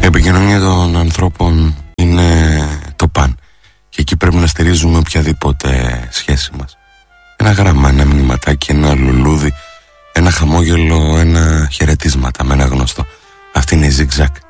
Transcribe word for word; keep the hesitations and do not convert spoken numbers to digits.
επικοινωνία των ανθρώπων είναι το παν. Και εκεί πρέπει να στηρίζουμε οποιαδήποτε σχέση μας. Ένα γράμμα, ένα μηνυματάκι, ένα λουλούδι, ένα χαμόγελο, ένα χαιρετίσματα με ένα γνωστό. Αυτή είναι η Zigzag.